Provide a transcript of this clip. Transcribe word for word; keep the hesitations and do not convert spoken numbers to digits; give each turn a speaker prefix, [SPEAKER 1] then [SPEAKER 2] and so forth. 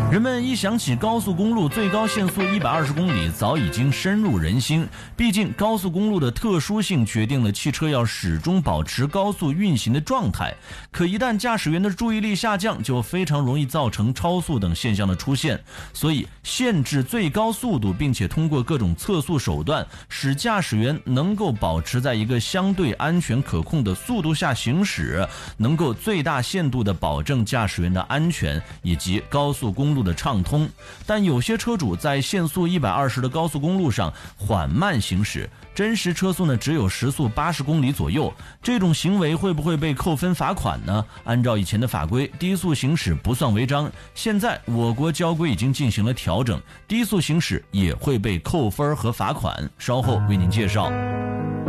[SPEAKER 1] 人们一想起高速公路最高限速一百二十公里，早已经深入人心。毕竟高速公路的特殊性决定了汽车要始终保持高速运行的状态。可一旦驾驶员的注意力下降，就非常容易造成超速等现象的出现。所以限制最高速度，并且通过各种测速手段，使驾驶员能够保持在一个相对安全可控的速度下行驶，能够最大限度地保证驾驶员的安全以及高速公路的畅通。但有些车主在限速一百二十的高速公路上缓慢行驶，真实车速呢只有时速八十公里左右，这种行为会不会被扣分罚款呢？按照以前的法规，低速行驶不算违章，现在我国交规已经进行了调整，低速行驶也会被扣分和罚款。稍后为您介绍。